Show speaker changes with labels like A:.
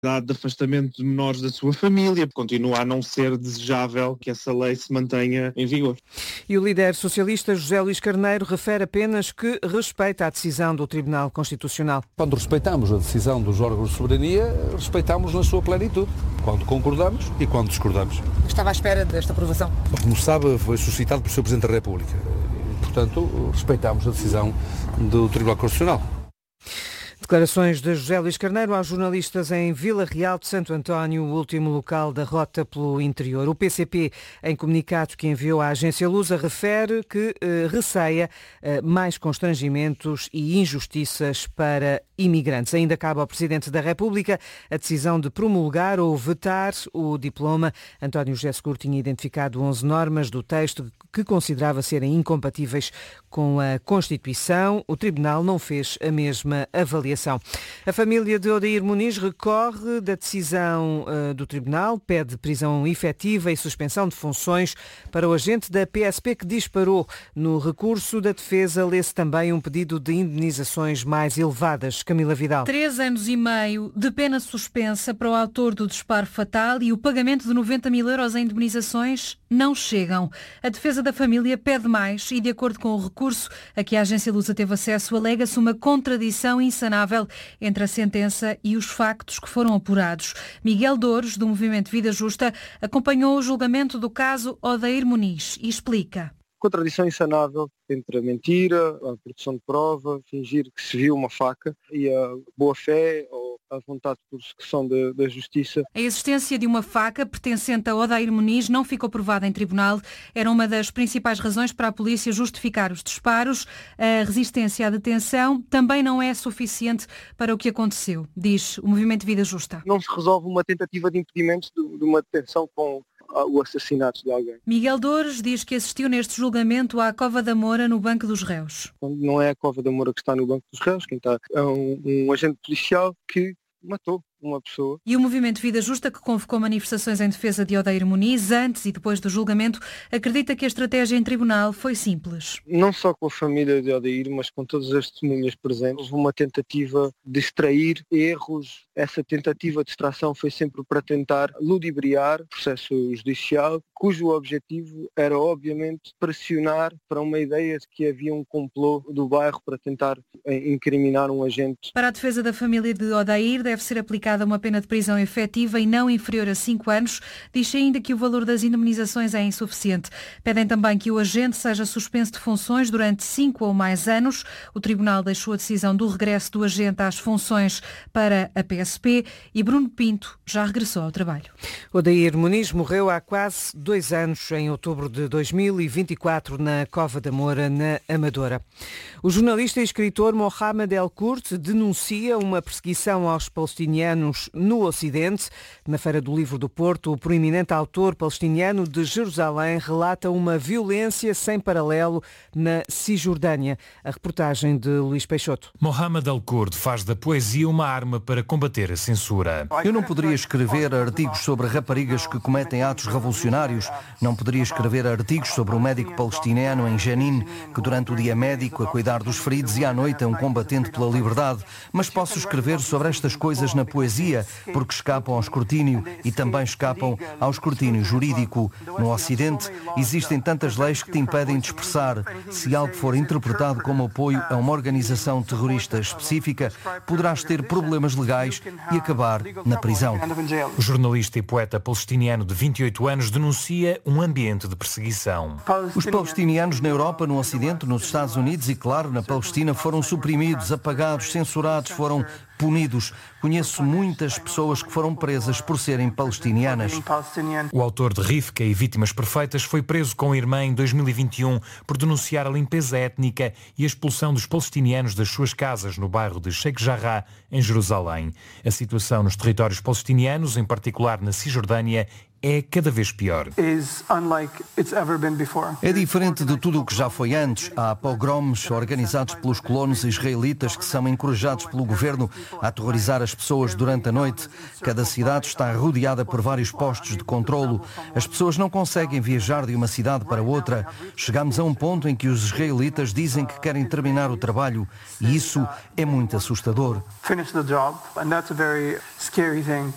A: de afastamento de menores da sua família. Continua a não ser desejável que essa lei se mantenha em vigor.
B: E o líder socialista José Luís Carneiro refere apenas que respeita a decisão do Tribunal Constitucional.
C: Quando respeitamos a decisão dos órgãos de soberania, respeitamos na sua plenitude. Quando concordamos e quando discordamos.
D: Estava à espera desta aprovação?
C: Como sabe, foi suscitado pelo Sr. Presidente da República. Portanto, respeitamos a decisão do Tribunal Constitucional.
B: Declarações de José Luís Carneiro aos jornalistas em Vila Real de Santo António, o último local da rota pelo interior. O PCP, em comunicado que enviou à agência Lusa, refere que receia mais constrangimentos e injustiças para imigrantes. Ainda cabe ao Presidente da República a decisão de promulgar ou vetar o diploma. António José Seguro tinha identificado 11 normas do texto que considerava serem incompatíveis com a Constituição. O Tribunal não fez a mesma avaliação. A família de Odair Muniz recorre da decisão do Tribunal, pede prisão efetiva e suspensão de funções para o agente da PSP que disparou. No recurso da defesa lê-se também um pedido de indenizações mais elevadas. Camila Vidal.
E: 3 anos e meio de pena suspensa para o autor do disparo fatal e o pagamento de 90 mil euros em indemnizações não chegam. A defesa da família pede mais e, de acordo com o recurso a que a agência Lusa teve acesso, alega-se uma contradição insanável entre a sentença e os factos que foram apurados. Miguel Douros, do Movimento Vida Justa, acompanhou o julgamento do caso Odair Muniz e explica.
F: Contradição insanável entre a mentira, a produção de prova, fingir que se viu uma faca e a boa-fé ou a vontade de persecução da justiça.
E: A existência de uma faca pertencente a Odair Muniz não ficou provada em tribunal. Era uma das principais razões para a polícia justificar os disparos. A resistência à detenção também não é suficiente para o que aconteceu, diz o Movimento Vida Justa.
F: Não se resolve uma tentativa de impedimento de uma detenção com o assassinato de alguém.
E: Miguel Douros diz que assistiu neste julgamento à Cova da Moura no Banco dos Réus.
F: Não é a Cova da Moura que está no Banco dos Réus, quem está é um agente policial que matou uma pessoa.
E: E o Movimento Vida Justa, que convocou manifestações em defesa de Odair Muniz antes e depois do julgamento, acredita que a estratégia em tribunal foi simples.
F: Não só com a família de Odair, mas com todas as testemunhas presentes, houve uma tentativa de extrair erros. Essa tentativa de extração foi sempre para tentar ludibriar o processo judicial, cujo objetivo era, obviamente, pressionar para uma ideia de que havia um complô do bairro para tentar incriminar um agente.
E: Para a defesa da família de Odair, deve ser aplicada uma pena de prisão efetiva e não inferior a 5 anos. Diz ainda que o valor das indemnizações é insuficiente. Pedem também que o agente seja suspenso de funções durante 5 ou mais anos. O Tribunal deixou a decisão do regresso do agente às funções para a PSP e Bruno Pinto já regressou ao trabalho.
B: Odair Muniz morreu há quase 2 anos, em outubro de 2024, na Cova da Moura, na Amadora. O jornalista e escritor Mohamed El Kurt denuncia uma perseguição aos palestinianos no Ocidente. Na Feira do Livro do Porto, o proeminente autor palestiniano de Jerusalém relata uma violência sem paralelo na Cisjordânia. A reportagem de Luís Peixoto.
G: Mohamed El Kurt faz da poesia uma arma para combater a censura.
H: Eu não poderia escrever artigos sobre raparigas que cometem atos revolucionários. Não poderia escrever artigos sobre um médico palestiniano em Jenin, que durante o dia médico a cuidar dos feridos e à noite é um combatente pela liberdade. Mas posso escrever sobre estas coisas na poesia, porque escapam ao escrutínio e também escapam ao escrutínio jurídico. No Ocidente, existem tantas leis que te impedem de expressar. Se algo for interpretado como apoio a uma organização terrorista específica, poderás ter problemas legais e acabar na prisão.
G: O jornalista e poeta palestiniano de 28 anos denuncia um ambiente de perseguição.
H: Os palestinianos na Europa, no Ocidente, nos Estados Unidos e, claro, na Palestina foram suprimidos, apagados, censurados, foram punidos. Conheço muitas pessoas que foram presas por serem palestinianas.
G: O autor de Rivka e Vítimas Perfeitas foi preso com a irmã em 2021 por denunciar a limpeza étnica e a expulsão dos palestinianos das suas casas no bairro de Sheikh Jarrah, em Jerusalém. A situação nos territórios palestinianos, em particular na Cisjordânia, é cada vez pior.
H: É diferente de tudo o que já foi antes. Há pogroms organizados pelos colonos israelitas que são encorajados pelo governo a aterrorizar as pessoas durante a noite. Cada cidade está rodeada por vários postos de controlo. As pessoas não conseguem viajar de uma cidade para outra. Chegamos a um ponto em que os israelitas dizem que querem terminar o trabalho e isso é muito assustador.